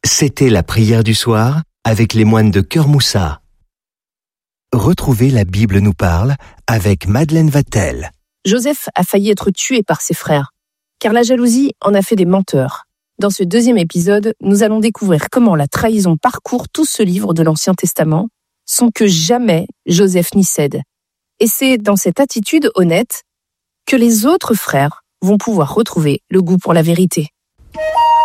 C'était la prière du soir avec les moines de Cœur Moussa. Retrouvez La Bible nous parle avec Madeleine Vatel. Joseph a failli être tué par ses frères, car la jalousie en a fait des menteurs. Dans ce deuxième épisode, nous allons découvrir comment la trahison parcourt tout ce livre de l'Ancien Testament, sans que jamais Joseph n'y cède. Et c'est dans cette attitude honnête que les autres frères vont pouvoir retrouver le goût pour la vérité.